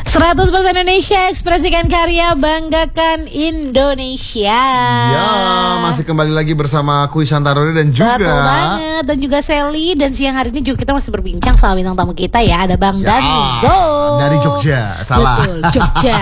100% Indonesia, ekspresikan karya, banggakan Indonesia. Ya, masih kembali lagi bersama aku Ishantarori dan juga betul banget, dan juga Sally. Dan siang hari ini juga kita masih berbincang sama bintang tamu kita ya. Ada Bang Danzo dari Jogja, salah. Betul, Jogja.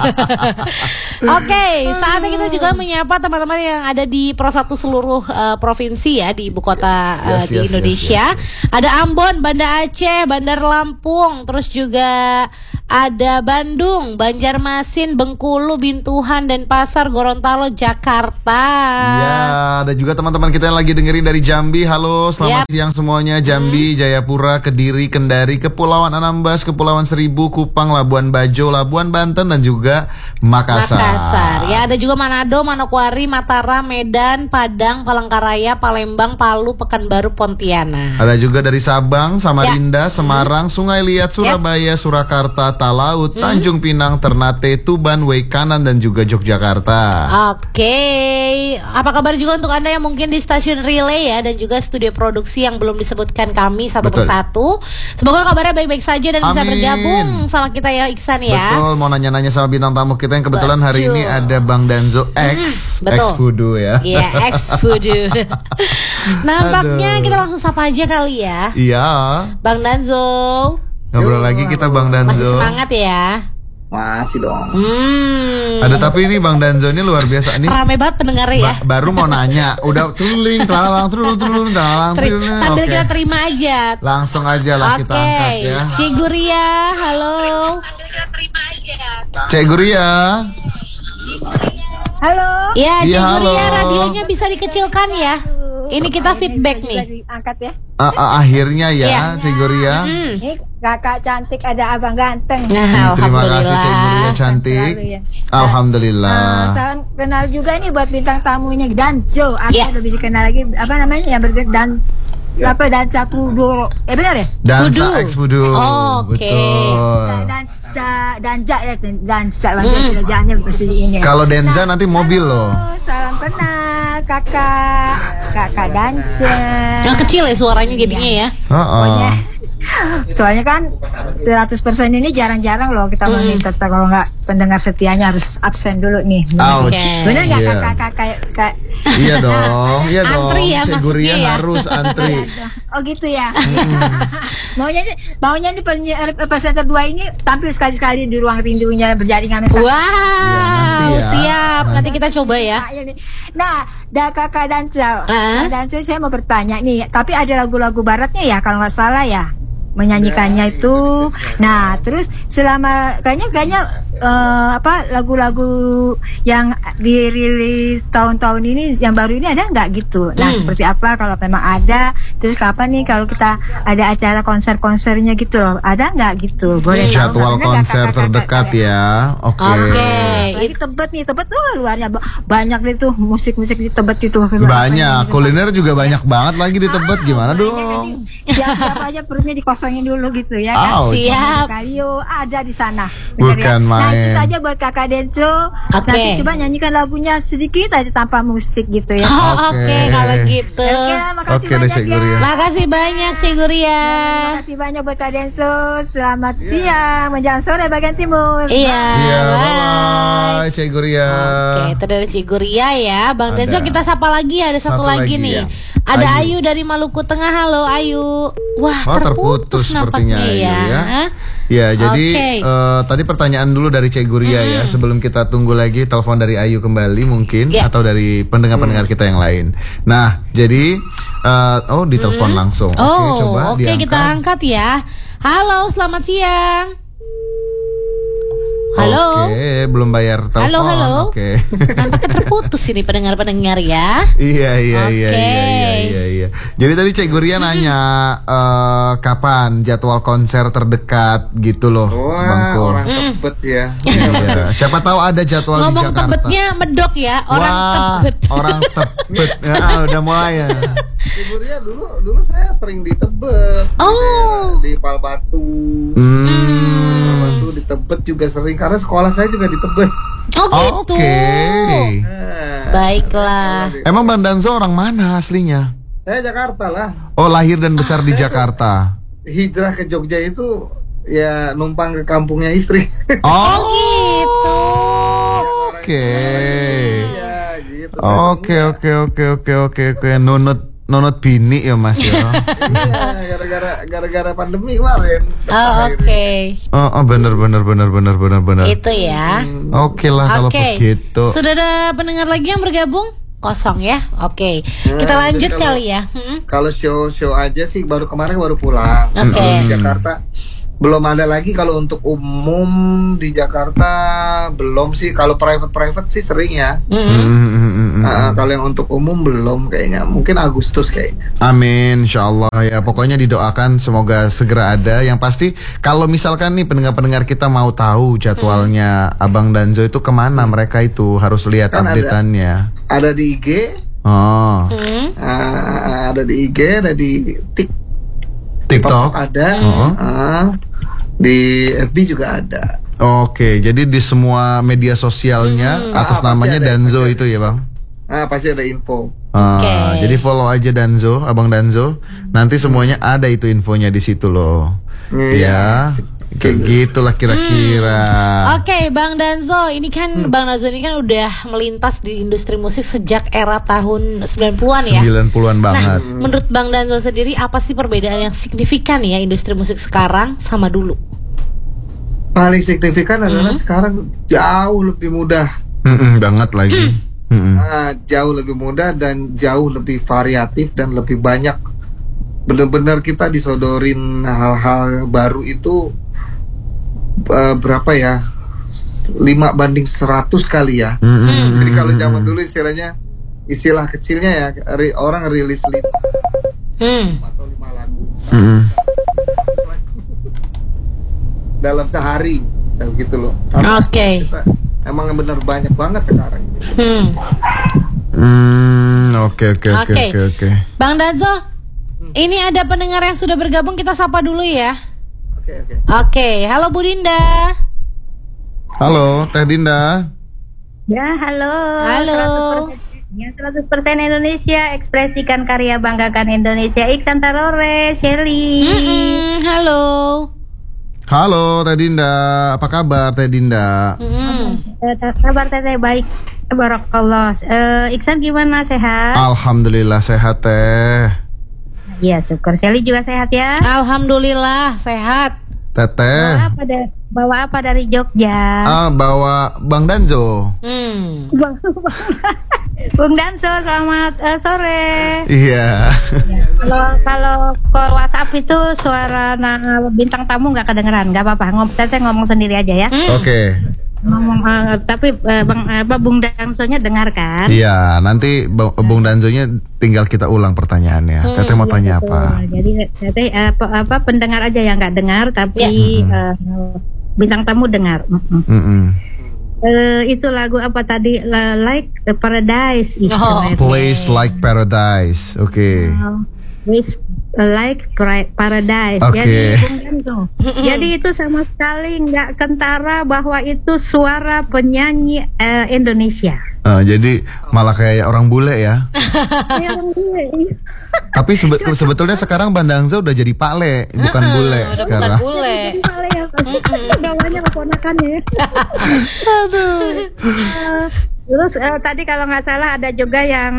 Oke, saatnya kita juga menyapa teman-teman yang ada di Pro1 seluruh provinsi ya, di ibu kota di Indonesia. Ada Ambon, Banda Aceh, Bandar Lampung, terus juga ada Bandung, Banjarmasin, Bengkulu, Bintuhan, dan Pasar, Gorontalo, Jakarta. Ya, ada juga teman-teman kita yang lagi dengerin dari Jambi. Halo, selamat siang semuanya. Jambi, Jayapura, Kediri, Kendari, Kepulauan Anambas, Kepulauan Seribu, Kupang, Labuan Bajo, Labuan Banten, dan juga Makassar. Ya, ada juga Manado, Manokwari, Mataram, Medan, Padang, Palangkaraya, Palembang, Palu, Pekanbaru, Pontianak. Ada juga dari Sabang, Samarinda, Semarang, Sungai Liat, Surabaya, Surakarta, Talaut, Tanjung Pinang, Ternate, Tuban, Waikanan, dan juga Yogyakarta. Oke, apa kabar juga untuk Anda yang mungkin di stasiun relay ya, dan juga studio produksi yang belum disebutkan kami satu persatu. Semoga kabarnya baik-baik saja dan bisa bergabung sama kita ya, Iksan ya. Betul, mau nanya-nanya sama bintang tamu kita yang kebetulan hari ini ada Bang Danzo X Fudu ya. Iya, X Fudu. Nampaknya kita langsung sapa aja kali ya. Iya. Bang Danzo. Ngobrol lagi kita Bang Danzo. Masih semangat ya? Masih dong. Ada tapi ini Bang Danzo ini luar biasa nih. Rame banget pendengarnya ya. Baru mau nanya, udah tuling, telalang, sambil kita terima aja. Langsung aja lah kita angkat ya. Cik Guria, halo. Cik Guria. Halo. Ya, Cik Guria, radionya bisa dikecilkan ya. Ini kita feedback nih. Angkat ya. Akhirnya ya, Cik Guria. Ini kakak cantik, ada abang ganteng. Terima kasih Cik Guria cantik. Alhamdulillah. Salam kenal juga nih buat bintang tamunya Danzo. Aku lebih dikenal lagi apa namanya yang Danza Kuduro. Benar ya? Danza X Fudu. Betul. Danza jalannya ini. Kalau Denza nanti mobil loh. Salam kenal kakak Danza. Yang kecil ya suaranya jadinya ya. Pokoknya soalnya kan 100% ini jarang-jarang loh kita meminta, kalau nggak pendengar setianya harus absen dulu nih. Bener nggak kakak? Iya dong, antri ya, Cik Guria ya. harus antri. Oh gitu ya. Maunya nih presenter 2 ini tampil sekali-sekali di ruang rindunya berjaringan. Wow, siap. Nanti kita coba ya. Nah, kakak Danza, saya mau bertanya nih. Tapi ada lagu-lagu baratnya ya kalau nggak salah ya, menyanyikannya itu. Nah, terus selama kayaknya lagu-lagu yang dirilis tahun-tahun ini yang baru ini ada nggak gitu? Nah, seperti apa kalau memang ada? Terus kapan nih kalau kita ada acara konser-konsernya gitu loh? Ada nggak gitu? Boleh jadwal konser terdekat ya. Oke. Lagi Tebet tuh luarnya banyak itu musik-musik di Tebet itu. Banyak, kuliner juga banyak banget lagi di Tebet. Gimana dong? Siapa aja perutnya dikosongin dulu gitu ya kan? Siap. Kalio ada di sana. Bukan main. Nah, itu saja buat kakak Denzo. Nanti coba nyanyikan lagunya sedikit aja tanpa musik gitu ya. Oke, kalau gitu. Makasih banyak ya. Makasih banyak Cik Guria. Makasih banyak buat Kak Denzo. Selamat siang menjelang sore bagian timur. Iya. Bye Cik Guria. Oke, itu dari Cik Guria ya. Bang Denzo kita sapa lagi, ada satu lagi nih. Ada Ayu dari Maluku Tengah. Halo Ayu. Wah, terputus sepertinya nampaknya ya. Ya, jadi tadi pertanyaan dulu dari Cik Guria ya. Sebelum kita tunggu lagi telepon dari Ayu kembali mungkin atau dari pendengar-pendengar kita yang lain. Nah, jadi ditelepon langsung. Oke, kita angkat ya. Halo, selamat siang. Halo. Oke, belum bayar telepon. Halo. Oke. Nampaknya terputus ini pendengar-pendengar ya. Iya. Jadi tadi Cik Guria nanya kapan jadwal konser terdekat gitu loh, Bang Kur. Orang Tebet ya. Siapa tahu ada jadwal di Jakarta. Ngomong Tebetnya medok ya, Tebet. Orang Tebet. Udah mulai ya. Cik Guria dulu saya sering di Tebet. Di Palbatu. Palbatu di Tebet juga sering karena sekolah saya juga di Tebet. Gitu. Baiklah. Emang Bang Danzo orang mana aslinya? Saya Jakarta lah. Oh, lahir dan besar di Jakarta. Hijrah ke Jogja itu ya numpang ke kampungnya istri. Oh, gitu. Oke. Iya, gitu. Oke. Nunut bini ya Mas ya. Iya, gara-gara pandemi kemarin. Oh, oke. Oh, bener. Itu ya. Oke lah kalau Oke. begitu. Sudah ada pendengar lagi yang bergabung? Kosong ya. Oke. Nah, Kita lanjut jadi kali ya. Kalau show aja sih kemarin baru pulang. Oke. Di Jakarta belum ada lagi. Kalau untuk umum di Jakarta belum sih. Kalau private sih sering ya. Kalau yang untuk umum belum kayaknya. Mungkin Agustus kayaknya. Amin, insyaallah ya. Pokoknya didoakan semoga segera ada. Yang pasti kalau misalkan nih pendengar-pendengar kita mau tahu jadwalnya Abang Danzo itu kemana, mereka itu harus lihat Kan update-annya. Ada di IG. Oh, Ada di IG, ada di TikTok ada. Di FB juga ada. Oke, jadi di semua media sosialnya atas pasti namanya ada, Danzo pasti itu ya Bang? Pasti ada info. Oke. Jadi follow aja Danzo, Abang Danzo. Nanti semuanya ada itu infonya di situ loh. Ya, kayak gitulah kira-kira. Oke, Bang Danzo, ini kan Bang Danzo ini kan udah melintas di industri musik sejak era tahun 90-an ya. 90-an banget. Nah, menurut Bang Danzo sendiri apa sih perbedaan yang signifikan ya industri musik sekarang sama dulu? Paling signifikan adalah sekarang jauh lebih mudah. Banget lagi. Jauh lebih mudah dan jauh lebih variatif dan lebih banyak. Benar-benar kita disodorin hal-hal baru itu berapa ya? 5/100 kali ya. Jadi kalau zaman dulu istilah kecilnya ya, orang rilis 5 atau 5 lagu dalam sehari, gitu loh. Oke. Emang benar banyak banget sekarang ini. Oke. Bang Danzo, ini ada pendengar yang sudah bergabung, kita sapa dulu ya. Oke. Oke, halo Bu Dinda. Halo, Teh Dinda. Ya, halo. Halo. 100% Indonesia, ekspresikan karya, banggakan Indonesia. Iksan Tarore, Shelly. Halo. Halo Teh Dinda, apa kabar Teh Dinda? Kabar Teteh baik, barakallah. Iksan gimana, sehat? Alhamdulillah sehat Teh. Ya, syukur. Shelly juga sehat ya. Alhamdulillah sehat. Teteh. Bawa apa dari Jogja? Bawa Bang Danzo. Bung Danzo, selamat sore. Iya. Kalau call WhatsApp itu suara bintang tamu nggak kedengeran, nggak apa-apa. Teteh ngomong sendiri aja ya. Oke. Ngomong, tapi Bung Danzo-nya dengar kan? Iya, nanti Bung Danzo-nya tinggal kita ulang pertanyaannya. Teteh mau tanya betul. apa? Jadi Teteh pendengar aja yang nggak dengar, tapi bintang tamu dengar. Itu lagu apa tadi? Like the Paradise. Place Like Paradise. Oke. Place Like Paradise. Oke. Jadi itu sama sekali nggak kentara bahwa itu suara penyanyi Indonesia. Jadi malah kayak orang bule ya. Tapi sebetulnya sekarang Bang Danzo udah jadi Pak bukan bule sekarang. Bukan bule. Gawanya keponakannya. Terus tadi kalau nggak salah ada juga yang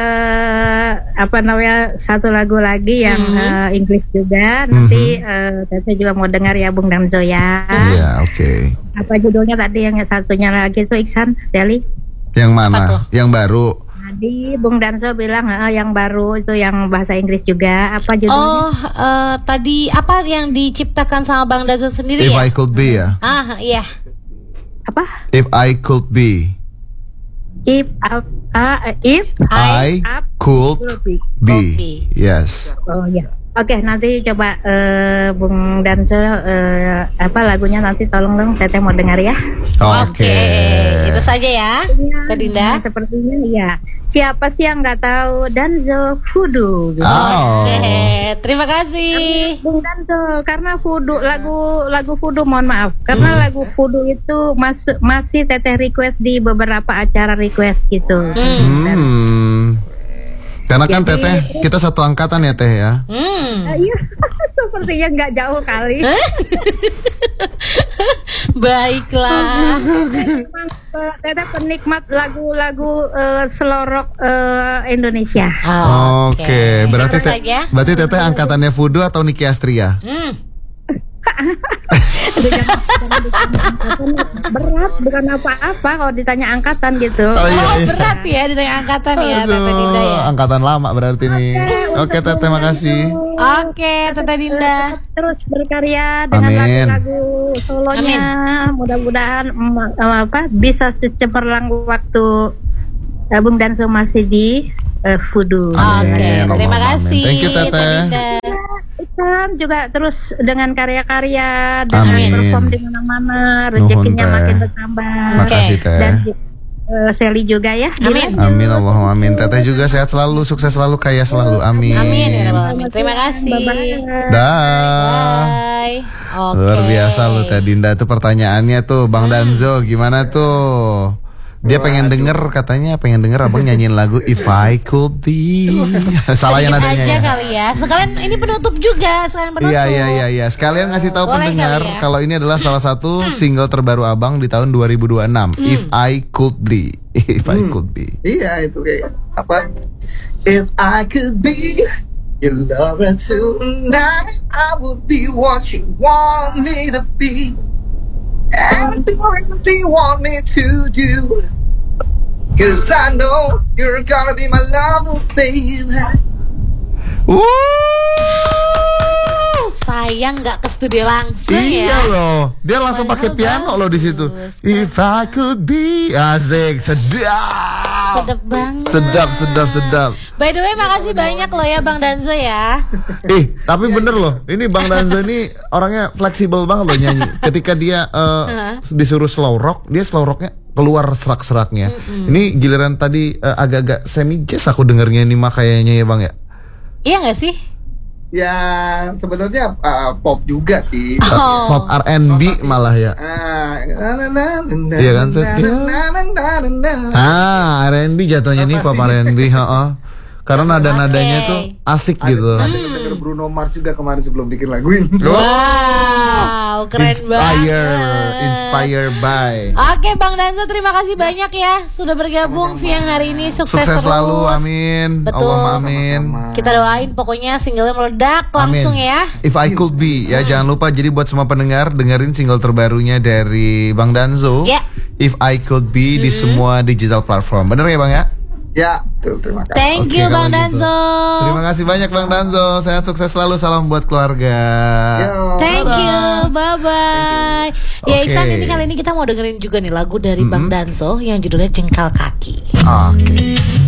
satu lagu lagi yang Inggris juga. Nanti Teteh juga mau dengar ya Bung Danzo ya. Iya, oke. Apa judulnya tadi yang satunya lagi itu Iksan, Shelly? Yang mana? Yang baru. Tadi Bung Danzo bilang yang baru itu yang bahasa Inggris juga. Apa judulnya? Tadi apa yang diciptakan sama Bang Danzo sendiri If ya? I Could Be ya. Iya. Apa? If I Could Be. If I could be. Yes. Oh ya. Oke, nanti coba Bung Danzo lagunya nanti tolong dong Teteh mau dengar ya. Oke. Itu saja ya. Teh Dinda. Sepertinya ya. Siapa sih yang nggak tahu Danzo Voodoo? Oke, terima kasih Bung Danzo. Karena Voodoo lagu Voodoo, mohon maaf, karena lagu Voodoo itu masih Teteh request di beberapa acara request gitu. Karena kan Teteh kita satu angkatan ya Teh ya. Iya, sepertinya nggak jauh kali. Baiklah. Memang Teteh penikmat lagu-lagu selorok Indonesia. Oke. Berarti Terus aja. berarti Teteh angkatannya Fudu atau Niki Astria? Berat, bukan apa-apa kalau ditanya angkatan gitu. Berat ya ditanya angkatan ya Teteh Dinda ya. Angkatan lama berarti nih. Oke Teteh, makasih. Oke Teteh Dinda. Terus berkarya dengan Amin. lagu-lagu solonya. Mudah-mudahan bisa secemerlang waktu Bung Danso masih di Fudu. Oke, Amin. terima kasih. Thank you Teteh. Dinda. Kan juga terus dengan karya-karya dan Amin. perform di mana-mana, rezekinya Nuhun, Teh. makin bertambah. Makasih Teh. Dan Sally juga ya. Amin. Amin Allahumma amin. Teteh juga sehat selalu, sukses selalu, kaya selalu. Amin. Amin ya rabbal alamin. Terima kasih. Dah. Bye. Oke. Luar biasa lu Teh Dinda tuh pertanyaannya tuh Bang Danzo gimana tuh? Dia pengen denger katanya abang nyanyiin lagu If I Could Be. Salah yang Sedikit nadanya aja ya. kali ya. Sekalian ini penutup juga, sekalian penutup. Iya. Sekalian ngasih tahu Boleh pendengar kali ya. kalau ini adalah salah satu single terbaru abang di tahun 2026. If I Could Be. If I Could Be. Iya itu kayak apa? If I could be your lover tonight, I would be what you want me to be. Anything you want me to do. 'Cause I know you're gonna be my lover, baby. Sayang nggak ke studio langsung Iya ya. loh, dia langsung pakai piano loh di situ. If I could be, asik, sedap. Sedap banget. Sedap. By the way, makasih banyak loh ya Bang Danzo ya. Tapi bener loh, ini Bang Danzo ini orangnya fleksibel banget loh nyanyi. Ketika dia disuruh slow rock, dia slow rocknya keluar serak-seraknya. Ini giliran tadi agak-agak semi jazz aku dengernya ini mah kayaknya ya Bang ya. Iya nggak sih? Ya sebenarnya pop juga sih. Pop R&B malah ya. Iya kan, Seth? R&B jatuhnya nih pop R&B, karena nada-nadanya tuh asik gitu. Denger Bruno Mars juga kemarin sebelum bikin lagu ini. Wow, keren banget. Inspired by. Oke Bang Danzo, terima kasih banyak ya sudah bergabung siang hari ini. Sukses terus. Selalu, amin. Betul. Allahumma amin. Kita doain pokoknya singlenya meledak langsung Amin. ya. If I Could Be ya, jangan lupa jadi buat semua pendengar dengerin single terbarunya dari Bang Danzo. Ya. If I Could Be di semua digital platform. Bener ya Bang ya? Ya, terima kasih. Thank you Oke, Bang kalau gitu. Danzo. Terima kasih banyak Bang Danzo. Sehat sukses selalu. Salam buat keluarga. Yo. Thank you, bye bye. Ya Oke. Iksan, ini kali ini kita mau dengerin juga nih lagu dari Bang Danzo yang judulnya Jengkal Kaki. Oke.